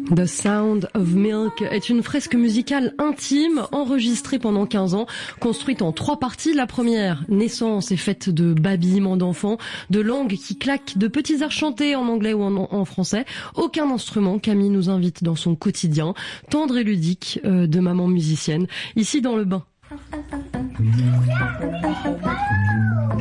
The Sound of Milk est une fresque musicale intime, enregistrée pendant 15 ans, construite en 3 parties. La première, naissance, est faite de babillements d'enfants, de langues qui claquent, de petits airs chantés en anglais ou en français. Aucun instrument. Camille nous invite dans son quotidien, tendre et ludique, de maman musicienne, ici dans le bain.